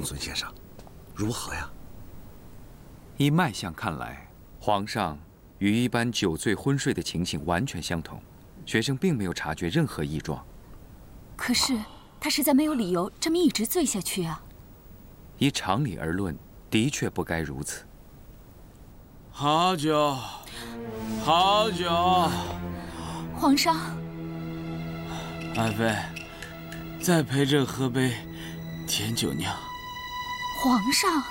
公孙先生，如何呀？ 依脉象看来，皇上与一般酒醉昏睡的情形完全相同，学生并没有察觉任何异状。 可是他实在没有理由这么一直醉下去啊。 依常理而论，的确不该如此。 好酒，好酒！ 皇上， 爱妃，再陪朕喝杯甜酒酿。 皇上，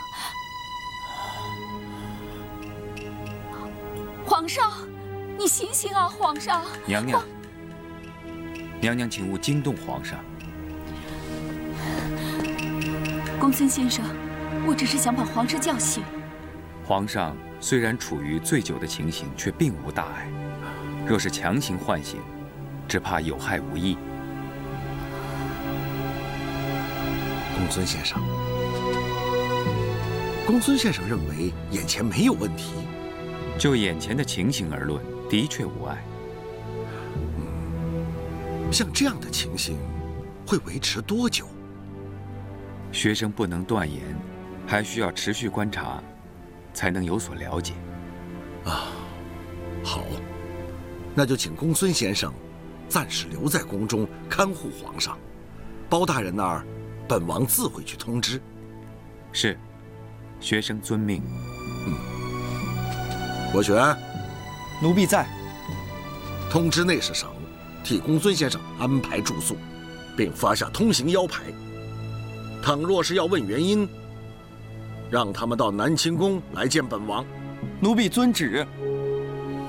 皇上，你醒醒啊，皇上！ 娘娘，娘娘，请勿惊动皇上。 公孙先生，我只是想把皇上叫醒。 皇上虽然处于醉酒的情形，却并无大碍。若是强行唤醒，只怕有害无益。 公孙先生，公孙先生认为眼前没有问题。 就眼前的情形而论，的确无碍。 像这样的情形，会维持多久？ 学生不能断言，还需要持续观察，才能有所了解。 啊，好，那就请公孙先生暂时留在宫中看护皇上。包大人那儿，本王自会去通知。 是，学生遵命。 国权， 奴婢在。 通知内侍省，替公孙先生安排住宿，并发下通行腰牌。倘若是要问原因，让他们到南清宫来见本王。 奴婢遵旨。